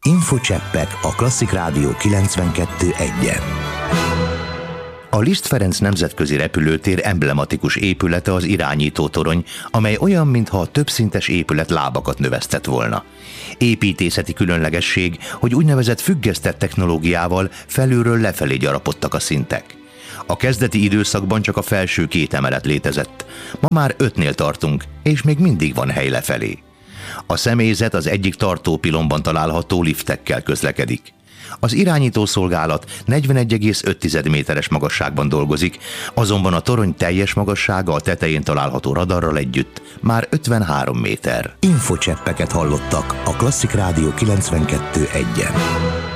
Infocseppek a Klasszik Rádió 92.1-en. A Liszt Ferenc nemzetközi repülőtér emblematikus épülete az irányítótorony, amely olyan, mintha a többszintes épület lábakat növesztett volna. Építészeti különlegesség, hogy úgynevezett függesztett technológiával felülről lefelé gyarapodtak a szintek. A kezdeti időszakban csak a felső 2 emelet létezett, ma már 5-nél tartunk, és még mindig van hely lefelé. A személyzet az egyik tartópilonban található liftekkel közlekedik. Az irányítószolgálat 41,5 méteres magasságban dolgozik, azonban a torony teljes magassága a tetején található radarral együtt már 53 méter. Infocseppeket hallottak a Klasszik Rádió 92.1-en.